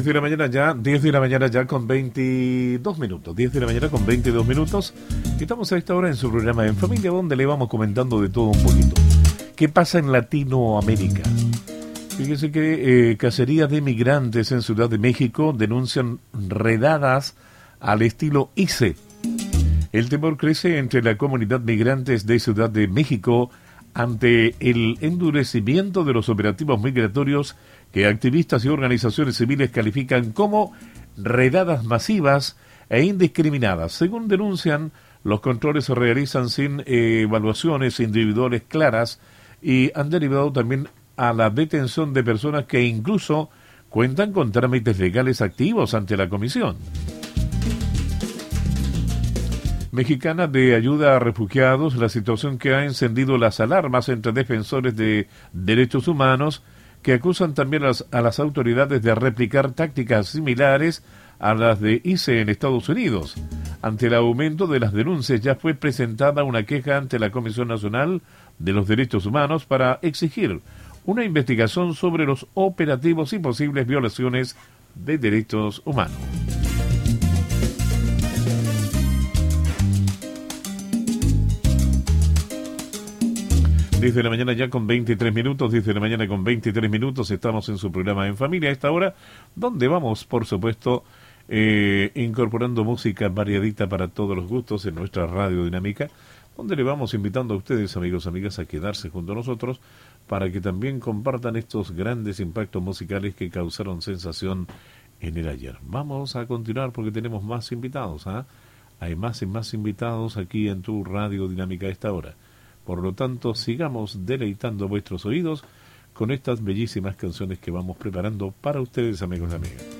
10 de la mañana ya, 10 de la mañana ya con 22 minutos, 10 de la mañana con 22 minutos. Estamos a esta hora en su programa En Familia, donde le vamos comentando de todo un poquito. ¿Qué pasa en Latinoamérica? Fíjese que cacerías de migrantes en Ciudad de México denuncian redadas al estilo ICE. El temor crece entre la comunidad migrantes de Ciudad de México ante el endurecimiento de los operativos migratorios que activistas y organizaciones civiles califican como redadas masivas e indiscriminadas. Según denuncian, los controles se realizan sin evaluaciones individuales claras y han derivado también a la detención de personas que incluso cuentan con trámites legales activos ante la Comisión Mexicana de Ayuda a Refugiados, la situación que ha encendido las alarmas entre defensores de derechos humanos que acusan también a las autoridades de replicar tácticas similares a las de ICE en Estados Unidos. Ante el aumento de las denuncias, ya fue presentada una queja ante la Comisión Nacional de los Derechos Humanos para exigir una investigación sobre los operativos y posibles violaciones de derechos humanos. 10 de la mañana ya con 23 minutos, 10 de la mañana con 23 minutos, estamos en su programa En Familia a esta hora, donde vamos, por supuesto, incorporando música variadita para todos los gustos en nuestra radio dinámica, donde le vamos invitando a ustedes, amigos, amigas, a quedarse junto a nosotros para que también compartan estos grandes impactos musicales que causaron sensación en el ayer. Vamos a continuar porque tenemos más invitados, ¿ah? Hay más y más invitados aquí en tu radio dinámica a esta hora. Por lo tanto, sigamos deleitando vuestros oídos con estas bellísimas canciones que vamos preparando para ustedes, amigos y amigas.